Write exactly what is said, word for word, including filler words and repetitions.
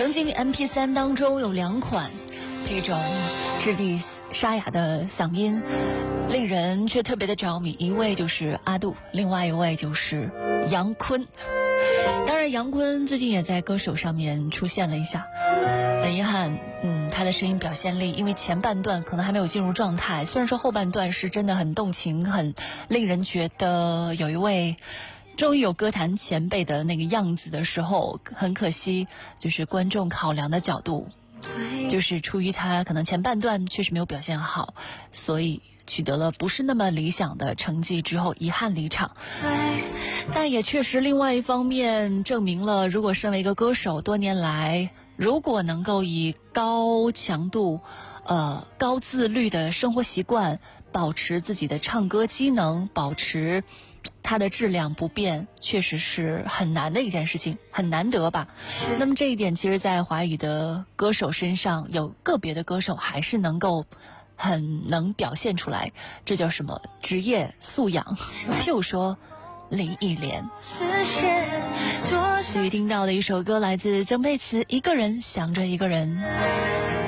曾经 M P 三 当中有两款这种质地沙哑的嗓音，令人却特别的着迷，一位就是阿杜，另外一位就是杨坤。当然杨坤最近也在歌手上面出现了一下，很遗憾，嗯，他的声音表现力因为前半段可能还没有进入状态，虽然说后半段是真的很动情，很令人觉得有一位终于有歌坛前辈的那个样子的时候，很可惜就是观众考量的角度，就是出于他可能前半段确实没有表现好，所以取得了不是那么理想的成绩之后遗憾离场。但也确实另外一方面证明了，如果身为一个歌手多年来如果能够以高强度呃高自律的生活习惯保持自己的唱歌机能，保持它的质量不变，确实是很难的一件事情，很难得吧。那么这一点其实在华语的歌手身上，有个别的歌手还是能够很能表现出来，这叫什么职业素养。譬如说林忆莲，所以听到的一首歌来自曾沛慈，一个人想着一个人。